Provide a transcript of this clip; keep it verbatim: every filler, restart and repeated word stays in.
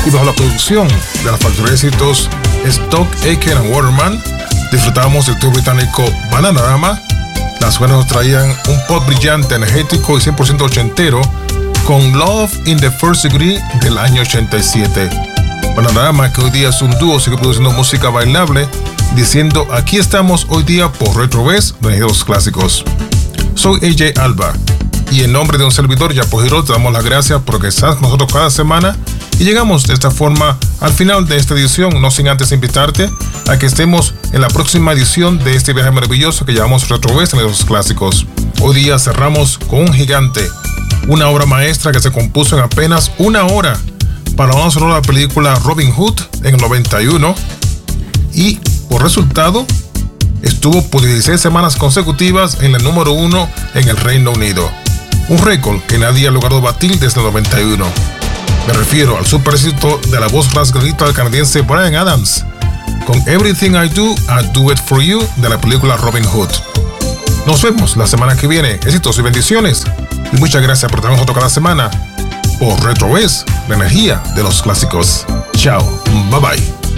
y bajo la producción de la factoría de éxitos Stock, Aitken and Waterman, disfrutábamos del tour británico Bananarama. Las buenas nos traían un pop brillante, energético y cien por ciento ochentero con Love in the First Degree del año ochenta y siete. Bananarama, que hoy día es un dúo, sigue produciendo música bailable, diciendo aquí estamos hoy día por Retrobez, de los clásicos. Soy A J Alba y en nombre de un servidor, Yapo Girol, te damos las gracias por que estás con nosotros cada semana y llegamos de esta forma al final de esta edición, no sin antes invitarte a que estemos en la próxima edición de este viaje maravilloso que llamamos Retrobez en los clásicos. Hoy día cerramos con un gigante, una obra maestra que se compuso en apenas una hora para una sola película Robin Hood en el noventa y uno y por resultado estuvo por dieciséis semanas consecutivas en el número uno en el Reino Unido, un récord que nadie ha logrado batir desde el noventa y uno. Me refiero al super éxito de la voz rasgadita del canadiense Bryan Adams con Everything I Do, I Do It For You de la película Robin Hood. Nos vemos la semana que viene, éxitos y bendiciones y muchas gracias por estar con nosotros cada semana por Retrobez, la energía de los clásicos. Chao, bye bye.